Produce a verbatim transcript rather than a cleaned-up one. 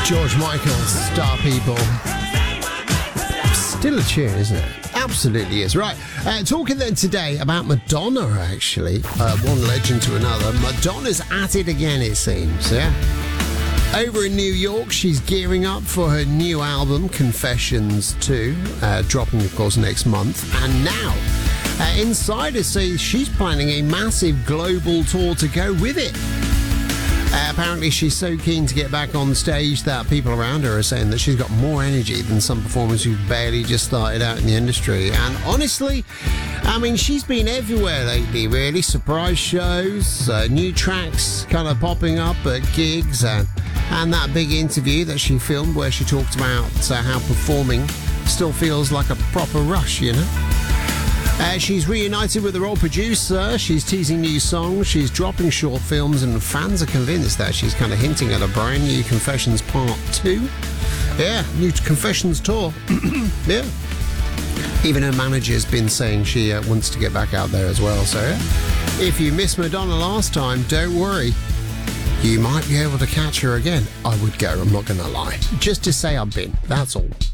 George Michael, Star People. Still a tune, isn't it? Absolutely is. Right, uh, talking then today about Madonna, actually. Uh, one legend to another. Madonna's at it again, it seems, yeah? Over in New York, she's gearing up for her new album, Confessions two, uh, dropping, of course, next month. And now, uh, insiders say she's planning a massive global tour to go with it. Uh, apparently she's so keen to get back on stage that people around her are saying that she's got more energy than some performers who've barely just started out in the industry. And honestly, I mean, she's been everywhere lately, really. Surprise shows, uh, new tracks kind of popping up at gigs, and, and that big interview that she filmed where she talked about uh, how performing still feels like a proper rush, you know? Uh, she's reunited with her old producer, she's teasing new songs, she's dropping short films, and fans are convinced that she's kind of hinting at a brand new Confessions Part two. Yeah, new Confessions tour. Yeah. Even her manager's been saying she uh, wants to get back out there as well. So yeah. If you missed Madonna last time, don't worry. You might be able to catch her again. I would go, I'm not going to lie. Just to say I've been, that's all.